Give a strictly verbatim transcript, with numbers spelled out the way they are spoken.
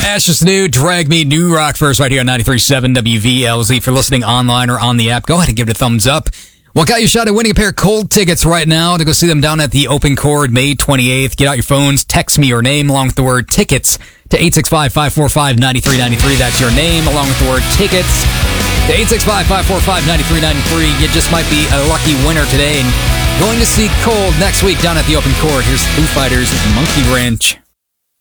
Ash's new Drag Me New Rock first right here on ninety-three point seven W V L Z. For listening online or on the app, go ahead and give it a thumbs up. Well, got you a shot at winning a pair of Cold tickets right now to go see them down at the Open Chord May twenty-eighth. Get out your phones, text me your name along with the word tickets to eight six five, five four five, nine three nine three. That's your name along with the word tickets to eight six five, five four five, nine three nine three. You just might be a lucky winner today and going to see Cold next week down at the Open Chord. Here's Foo Fighters' Monkey Wrench.